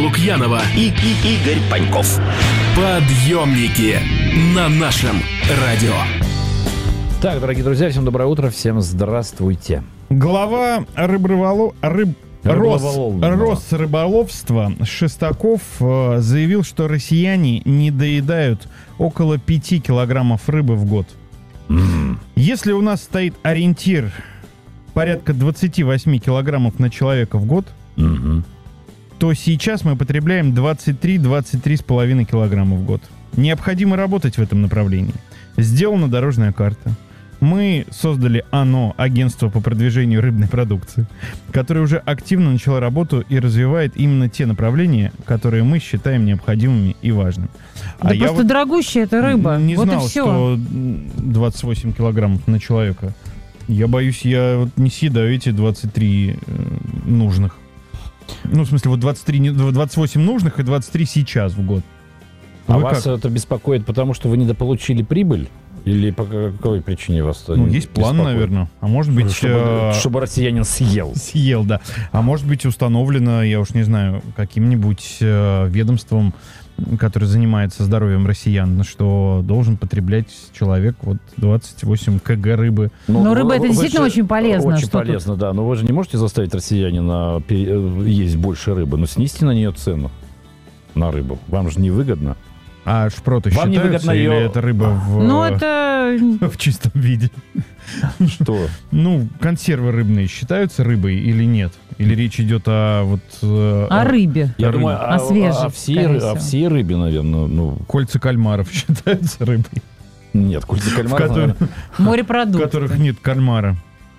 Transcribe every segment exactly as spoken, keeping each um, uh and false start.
Лукьянова и, и Игорь Паньков. Подъемники на нашем радио. Так, дорогие друзья, всем доброе утро, всем здравствуйте. Глава рыбрыболов... рыб... Рос... Росрыболовства Шестаков заявил, что россияне не доедают около пяти килограммов рыбы в год. Mm. Если у нас стоит ориентир порядка двадцать восемь килограммов на человека в год, mm-hmm. то сейчас мы потребляем двадцать три - двадцать три с половиной килограмма в год. Необходимо работать в этом направлении. Сделана дорожная карта. Мы создали АНО, агентство по продвижению рыбной продукции, которое уже активно начало работу и развивает именно те направления, которые мы считаем необходимыми и важными. Да а просто вот дорогущая эта рыба. Не вот знал, и все. что двадцать восемь килограммов на человека. Я боюсь, я вот не съедаю эти двадцать три э, нужных. Ну, в смысле, вот двадцать три, двадцать восемь нужных и двадцать три сейчас в год. А Вы вас как? это беспокоит, потому что вы недополучили прибыль? Или по какой причине вас это Ну, есть план, беспокоит? наверное. А может быть... Чтобы, э... чтобы россиянин съел. Съел, да. А может быть установлено, я уж не знаю, каким-нибудь э, ведомством, которое занимается здоровьем россиян, что должен потреблять человек вот двадцать восемь килограмм рыбы. Но Ну, рыба вы, это вы действительно же, очень полезно. Очень что полезно, тут? да. Но вы же не можете заставить россиянина пере... есть больше рыбы, но снизьте на нее цену, на рыбу. Вам же невыгодно. А шпроты Вам считаются или ее... это рыба в, Ну, это... в чистом виде? Что? Ну, консервы рыбные считаются рыбой или нет? Или речь идет о вот... О, о рыбе. Я о думаю, о, о свежей, о, всей, о всей рыбе, наверное. Ну... Кольца кальмаров считаются рыбой? Нет, кольца кальмаров, в, который... Морепродукты. в которых нет кальмара.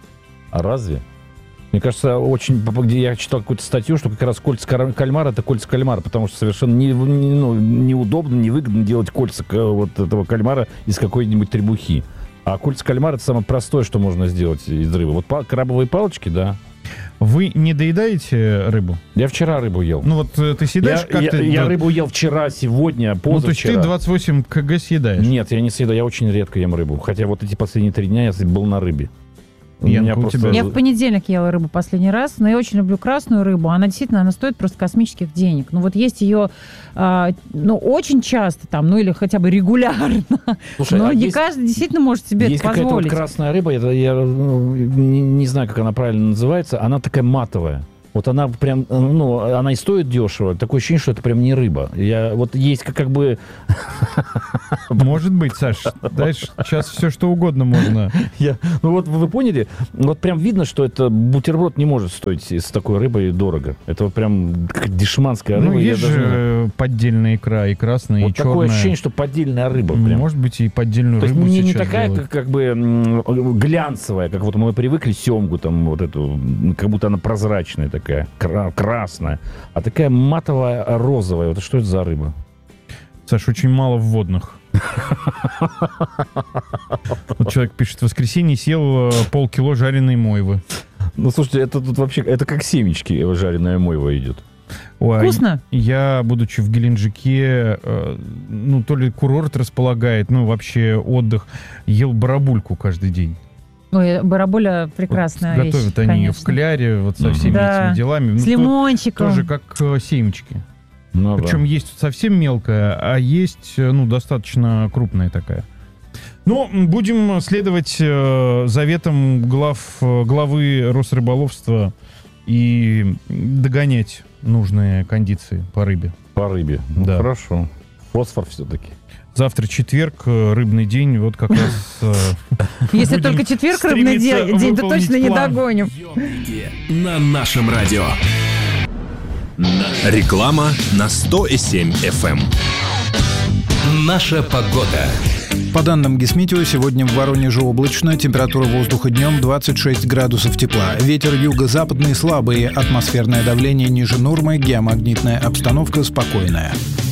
А разве? Мне кажется, очень... Я читал какую-то статью, что как раз кольца кальмара — это кольца кальмара, потому что совершенно не, не, ну, неудобно, невыгодно делать кольца вот этого кальмара из какой-нибудь требухи. А кольца кальмара — это самое простое, что можно сделать из рыбы. Вот пал- крабовые палочки, да. Вы не доедаете рыбу? Я вчера рыбу ел. Ну вот ты съедаешь я, как-то... я, я рыбу ел вчера, сегодня, позавчера. Ну то есть ты двадцать восемь килограмм съедаешь? Нет, я не съедаю, я очень редко ем рыбу. Хотя вот эти последние три дня я был на рыбе. Янка, у тебя... Я в понедельник ела рыбу последний раз, но я очень люблю красную рыбу. Она действительно, она стоит просто космических денег. Ну вот есть ее, а, ну очень часто там, ну или хотя бы регулярно. Слушай, но а не есть, каждый действительно может себе это позволить. Есть какая-то вот красная рыба, это, я ну, не, не знаю, как она правильно называется, она такая матовая. Вот она прям, ну, она и стоит дешево. Такое ощущение, что это прям не рыба. Я, вот есть как, как бы... Может быть, Саш. Знаешь, сейчас все что угодно можно. Я, ну вот вы поняли? Вот прям видно, что это бутерброд не может стоить с такой рыбой дорого. Это вот прям дешманская рыба. Ну, есть же даже... поддельная икра, и красная, вот и черная. Вот такое ощущение, что поддельная рыба. Прям. Может быть, и поддельную То рыбу есть сейчас не, не такая, делают. как, как бы глянцевая, как вот мы привыкли семгу, там, вот эту, как будто она прозрачная такая, красная, а такая матовая, розовая. Вот что это за рыба? Саш, очень мало вводных. Вот человек пишет, в воскресенье съел полкило жареной мойвы. Ну, слушайте, это тут вообще, это как семечки жареная мойва идет. Ой, вкусно? Я, будучи в Геленджике, э, ну, то ли курорт располагает, ну, вообще отдых, ел барабульку каждый день. Ой, барабуля прекрасная вот вещь, готовят они конечно. ее в кляре, вот со всеми да. этими делами. С ну, лимончиком. Тоже как э, семечки. Ну, Причем да. есть совсем мелкая, а есть, ну, достаточно крупная такая. Ну, будем следовать э, заветам глав, главы Росрыболовства и догонять нужные кондиции по рыбе. По рыбе. Ну, да. Хорошо. Фосфор все-таки. Завтра четверг, рыбный день, вот как раз... Если только четверг рыбный день, то точно не догоним. На нашем радио. Реклама на сто семь эф эм. Наша погода. По данным Гисметео, сегодня в Воронеже облачно, температура воздуха днем двадцать шесть градусов тепла. Ветер юго-западный слабый, атмосферное давление ниже нормы, геомагнитная обстановка спокойная.